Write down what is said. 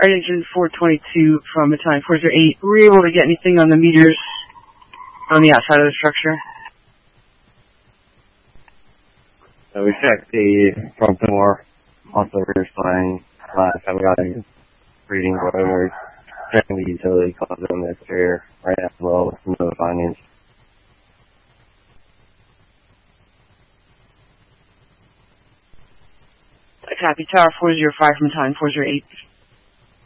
Engine 422 from Battalion 408. Were we able to get anything on the meters on the outside of the structure? So we checked the front door, also rear spine. Haven't got any reading whatever. Checking the utility closet on the exterior right as well with no findings. Copy, Tower 405 from Battalion 408.